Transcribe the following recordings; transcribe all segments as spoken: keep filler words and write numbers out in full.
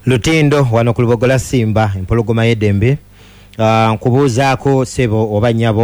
Lutindo wano ku Lubogola Simba empologoma y'eddembe. Uh, nkubuuzaako sebo oba nnyabo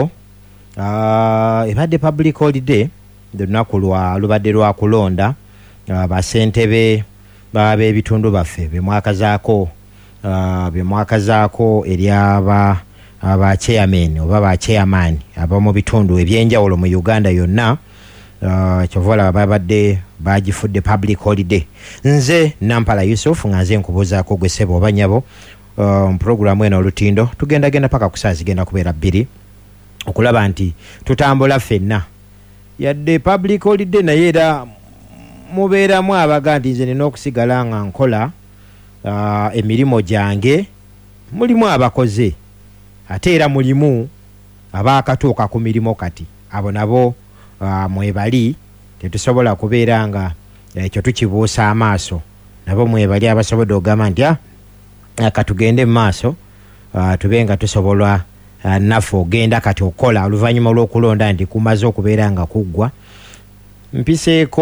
uh, ebadde public holiday lunaku lwa lubadde lwa kulonda uh, basentebe b'ebitundu baffe bemwakazaako uh, bemwakazaako eri aba aba chairman oba ba chairman aba mu bitundu ebyenjawulo mu Uganda yonna uh, kyovola babadde bagifudde public holiday. Nze Nampala Yusuf nga nze nkubuuzaako gwe sebo oba nnyabo Um, programu eno Lutindo tugenda genda paka kusaazi genda kubeera bbiri okulaba nti tutambula ffenna yadde public holiday naye era mubeeramu abaga nti nze nina okusigala nga nkola uh, emirimu gyange mulimu abakoze ate era mulimu abaakatuuka ku mirimu kati abo nabo uh, mwebali tetusobola kubeera nga ekyo tukibuusa amaaso nabo mwebali abasobodde ogamba nti akatugende maaso uh, tubenga tusobola uh, nafo genda kati okola oluvanyuma lw'okulonda ndi kumaze okubeera nga kuggwa mpiseeko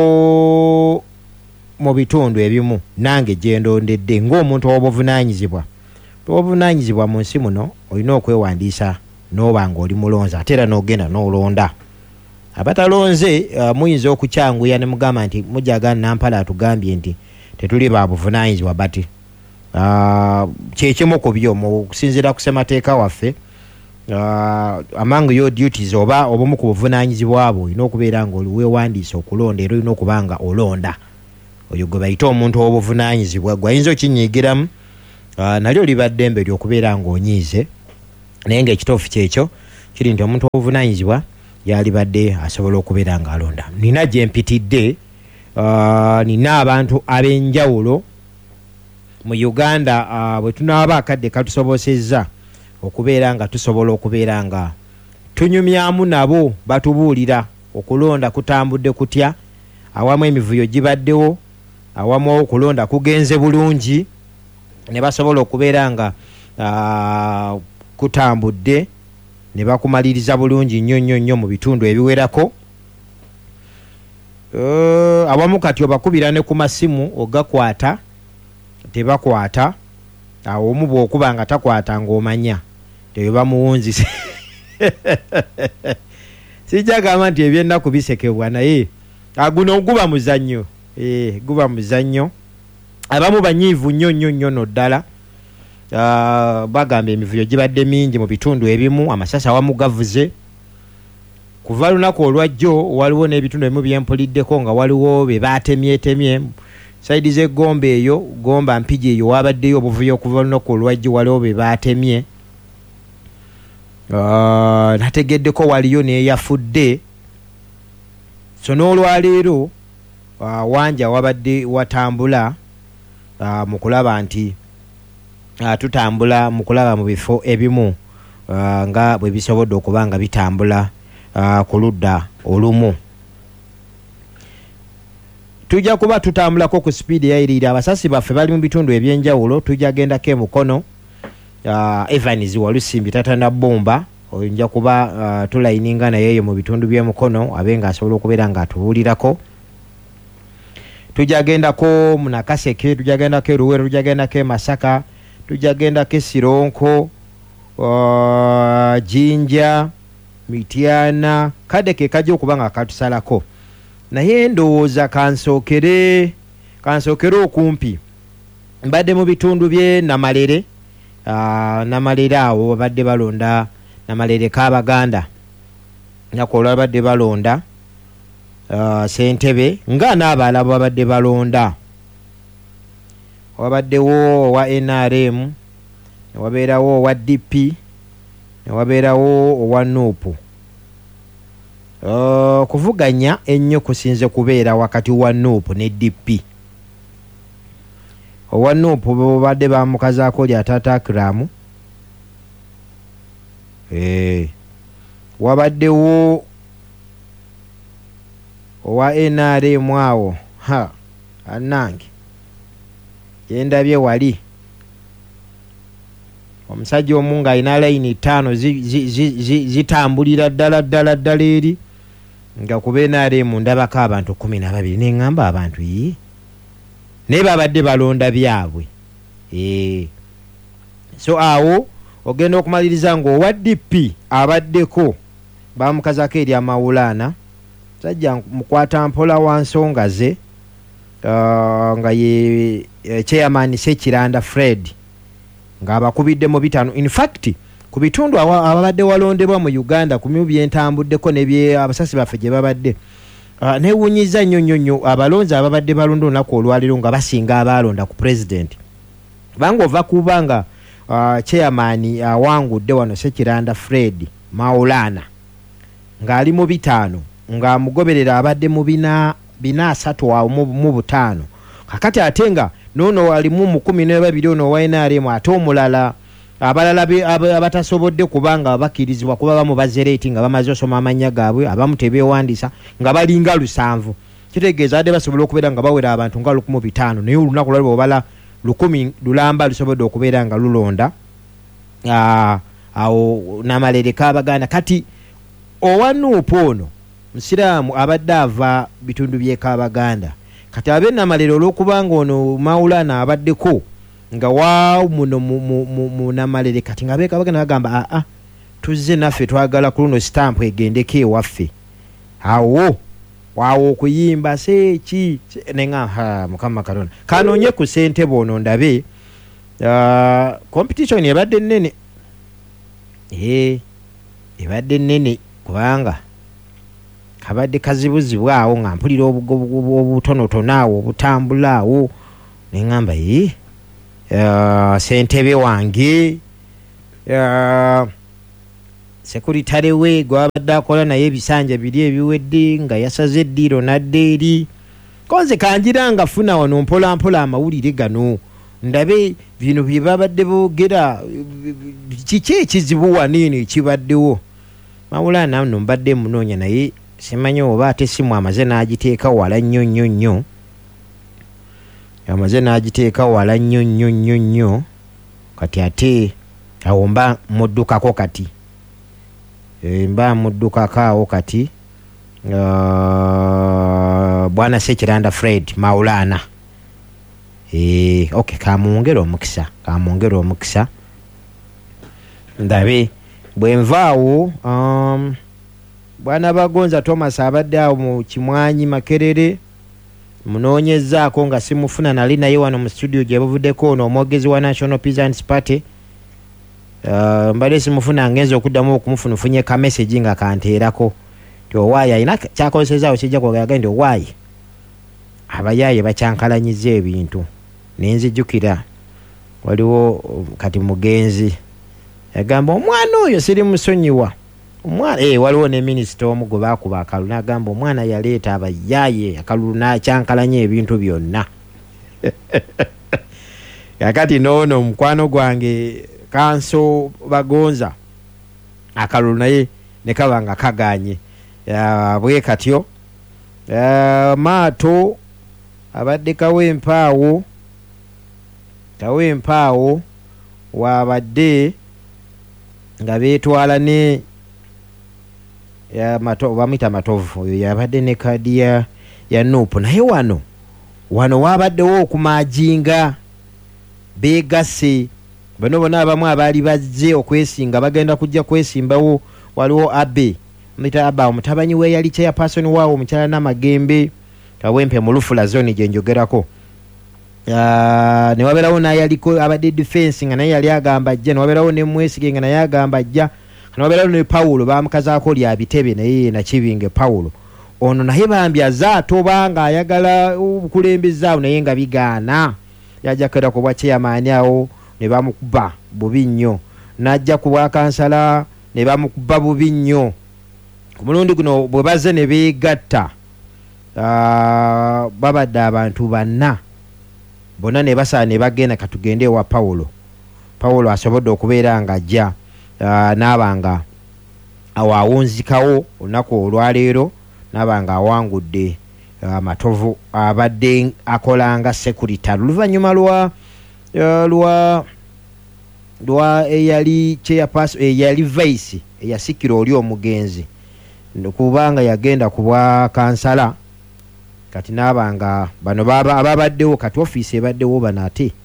mu bitundu ebimu nange gye ndondedde ng'omuntu w'obuvunaanyizibwa obuvunanyizibwa mu nsi muno olina okwewandiisa n'oba nga oli mulonzi ate era n'ogenda n'olonda abatalonze uh, muyinza okukyanguya ne mugamba nti mujaga Nampala atugambye nti tetuli ba buvunaanyizibwa bati Uh, kyekimu ku byo mu kusinziira ku ssemateeka waffe uh, among your duties oba obumu ku buvunaanyizibwa bwo olina okubeera nga weewandiisa okulonda era olina okuba nga olonda oyo gwe bayita omuntu w'obuvunaanyizibwa gwe ayinza okinyiigiramu uh, nalyo liba ddembe ly'okubeera ng'onyiize naye ng'ekituufu kyekyo kiri nti omuntu w'obuvunaanyizibwa yalibadde asobola okubeera nga alonda. Nina gye mpitidde uh, nina abantu ab'enjawulo mu Uganda uh, bwe tunaaba akadde katusobosezza okubeera nga tusobola okubeera nga tunyumyamu nabo batubuulira okulonda kutambudde kutya awamu emivuyo gibaddewo awamu okulonda kugenze bulungi ne basobola okubeera nga uh, kutambudde ne bakumaliriza bulungi nnyo nnyo nnyo mu bitundu ebiwerako. Uh, awamu kati obakubira ne ku masimu ogakwata tebakwata awo omu bw'okuba nga takwata ng'omanya teyo bamuwunzise sijagamba nti ebyennaku bisekebwa naye guno guba muzannyo eh, guba muzannyo abamu banyiivu nnyo nnyo nnyo no ddala uh, bagamba emivuyo gibadde mingi mu bitundu ebimu amasasi awamu gavuze kuva lunaku olwajjo waliwo n'ebitundu ebimu byempuliddeko nga waliwo be baatemyetemye saidi ze Gombe eyo Gomba Mpigi eyo wabaddeyo obuvuyo okuva lunaku olwajjo waliwo be baatemye uh, nategeddeko waliyo n'eyafudde so n'olwaleero uh, wanja wabadde watambula uh, mu kulaba nti uh, tutambula mu kulaba mu bifo ebimu uh, nga bwe bisobodde okuba nga bitambula uh, ku ludda olumu. Tujja kuba tutambulako ku speed eyayirira abasasi baffe bali mu bitundu ebyenjawulo tujja gendako emukono uh, Evans Walusimbi tatana bomba oyinja kuba uh, tulayininga naye mu bitundu by'emukono abenga asobola okubeera nga atubuulirako. Tujja gendako Munakaseke tujja gendako Eruwero tujja gendako Masaka tujja gendako Sironko uh, Jinja Mitiana kadeke kajja okuba nga katusalako naye ndowooza kansookere kansookere okumpi mbadde mu bitundu bye Namalere uh, Namalere awo babadde balonda Namalere k'Abaganda nako babadde balonda uh, Ssentebe nga n'abalala babadde balonda wabaddewo owa N R M ne wabeerawo owa D P ne wabeerawo owa N U P. Uh, kuvuganya ennyo kusinze kubeera wakati wa N U P ne D P. Owa N U P babadde bamukazaako lya Tata Kramu eh, wabaddewo owa N R M awo ha anange yendabye wali omusajja omu nga alina layini ttaano zitambulira ddala ddala ddala eri nga ku N R M ndabako abantu kumi na babiri ne ngamba abantu yi naye babadde balonda byabwe eh so awo ogenda okumaliriza ngo owa D P abaddeko bamukazako eri amawulana sajja mukwata mpola wa nsonga ze uh, nga ye uh, chairman Sekiranda Fred nga abakubidde mu bitano. In fact ku bitundu ababadde walondebwa mu Uganda ku mibu byentambuddeko ne bye abasasi baffe gye babadde uh, newunyiza nnyo nnyo nnyo abalonzi ababadde balonda olunaku olwaliro nga basinga abalonda ku president banga ova kubanga uh, chairman awangudde uh, wano Sekiranda Fred Maulana ng'ali mu bitano nga mugoberera abadde mu bina bina asatu awo mu butaano kakati ate nga nono walimu mu kumi na babiri ono wa N R M ate omulala abalala abatasobodde kubanga bakirizibwa kuba bamubazereti nga bamaze osoma amanya gaabwe abamu tebeewandisa nga balinga lusanvu kitegeeza ade basobola okubeera nga bawera abantu nga lukumi bitaano naye olunaku lwali bw'obala lukumi lulamba lusobodde okubeera nga lulonda awo n'amalere k'Abaganda. Kati owanuupu ono musiraamu abadde ava bitundu by'Abaganda kati abe n'amalere olw'okubanga ono Maulana abaddeko nga waawo muno mu n'amalere kati nga beekabaganda bagamba aa tuzze naffe twagala ku luno stamp egendeko ewaffe awo waawo okuyimba seeki nenga ha Mukama Katonda kanoonye ku ssentebe ono ndabe uh, competition ebadde nnene ee ebadde nnene kubanga kabadde kazibuzibwa awo nga mpulira obutonotono awo obutambula awo neŋŋamba ye uh, ssentebe wange uh, sekuritale we gwabadde akola naye ebisanja biri ebiwedde nga yasaze eddiiro nadde eri konze kanjira nga funa wano mpola mpola amawulire gano ndabe bino bye babadde boogera kiki ekizibu waniino ekibaddewo. Maulana nno mbadde munoonya naye simanyi oba ate simu amaze n'agiteeka wala nnyo nnyo nnyo amaze n'agiteeka wala nnyo nnyo nnyo nnyo kati ate awo mba muddukako kati e, mba muddukako awo kati uh, Bwana Sekiranda Fred Maulana e, okay kamwongera omukisa kamwongera omukisa ndabe bwenvaawo um, Bwana Bagonza Thomas abadde awo mu Kimwanyi Makerere munoonyezaako nga simufuna nali naye wano mu studio gye buvuddeko ono omwogezi wa National Peasants Party uh, mbadde simufuna ngenza okuddamu okumufunufunye ka message nga kanteerako ti owaayi alina kyakozesezaawo kijja kwogera nti owaayi abayaaye bakyankalanyiza ebintu nenzijjukira waliwo kati mugenzi yagamba omwana oyo siri musonyiwa omwana eh waliwo ne minister omu gwe baakuba akalulu n'agamba omwana yaleeta abayaaye akalulu n'akyankalanya ebintu byonna yakati noono omukwano gwange Kanso Bagonza akalulu naye ne kaba nga kaganye bwe katyo maato abadde kawempaawo kawempaawo wabadde nga beetwala ne ya mato bamita matovu oyo yabadde ne kadi ya ya Nuupu naye wano wano wabaddewo okumajinga begase bano bona abamu abaali bazze okwesinga bagenda kujja kwesimbawo waliwo Abe mita aba omutabanyi we yali chairperson waawo omukyala n'amagembe Kawempe mu Lufula zone gye njogerako uh, ne wabeerawo naye yaliko abadde defense nga naye yali agamba ajja ne wabeerawo ne Mwesige nga naye agamba ajja ne wabeerawo ne Paulo bamukazaako lya bitebe naye na Kibinge Paulo ono naye bambi azaato banga ayagala obukulembeza awo naye nga bigaana yajja kwera ku bwa chairman awo ne bamukuba bubi nnyo n'ajja ku bwa kansala ne bamukuba bubi nnyo ku mulundi guno bwe bazze ne beegatta uh, babadde abantu banna bonna ne basaa ne bagenda katugende wa Paulo Paulo asobodde okubeera nga ajja uh, n'abanga awawunzikawo olunaku olwaleero n'abanga awangudde amatovu uh, abadde akolanga security luvannyuma lwa uh, lwa lwa eyali chairperson eyali vice eyasikira oli omugenzi kubanga yagenda kubwa kansala kati n'abanga bano baba ababaddewo kati office ebaddewo bano ate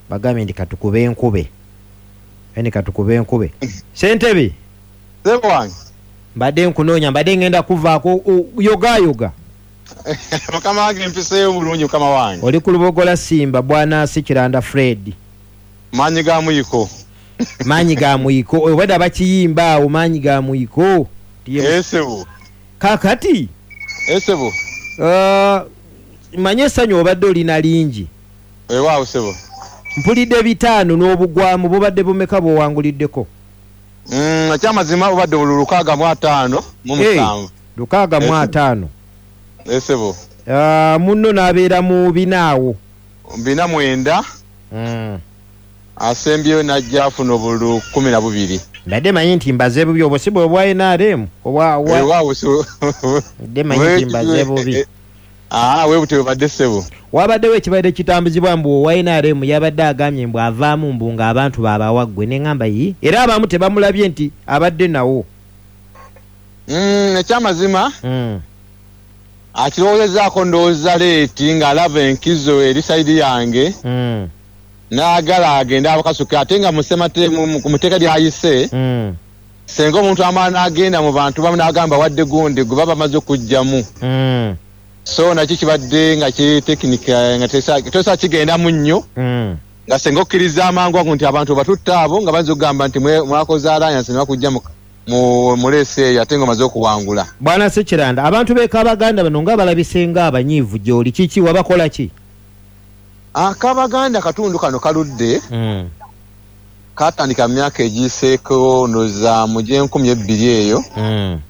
bagambye nti katukube enkube yani katukube enkube Ssentebe sebo wange mbadde nkunoonya mbadde ngenda kuvaako yoga yoga mukama wange mpiseeyo bulungi mukama wange oli ku Lubogola Simba bwana Sikiranda Fred maanyi ga muyiko maanyi ga muyiko obadde bakiyimba awo maanyi ga muyiko esebo kakati esebo uh, manye essanyu obadde olina lingi ewaawo sebo mpulidde bitaano n'obugwamu bubadde bumeka bw'owanguliddeko mm, ekyamazima bubadde buli lukaaga mu ataano mu musanvu hey, lukaaga mu ataano esebo uh, munno n'abeera mu binaawo bina mwenda mm. asembyeyo najja afuna obulu kumi na bubiri mbadde manyi nti mbaze bubi obwo si bwe obwa N R M ewaawo mbadde manyi nti mbaze bubi ah we butebe badde sebo wabaddewo ekibadde kitambuzibwa mbu owa N R M yabadde agambye mbu avaamu mbu nga abantu baabawaggwe ne ngamba yi era abamu tebamulabye nti abadde nawo mm, ekyamazima mm. akirowoozezaako ndowooza leeti ng'alaba enkizo eri sayidi yange mm. n'agala agenda abakasuka ate nga mu muteeka lyayise mm. senga omuntu amaana n'agenda mu bantu bamu n'agamba wadde gundi gwe baba bamaze okujjamu mm. so nakyo kibadde nga kitekinika nga tosa kigendamu nnyo mm. nga senga okkiriza amangu ago nti abantu batutta abo nga bayinza okugamba nti mwakoze alliance ne bakujja mu mulesi eyo ate nga omaze okuwangula. Bwana Sekiranda, abantu b'Ekabaganda bano nga balabisenga abanyiivu gy'oli kiki wabakola ki? Akabaganda katundu kano kaludde mm. katandika myaka egiseeko noza mu gy'enkumi ebbiri eyo mm.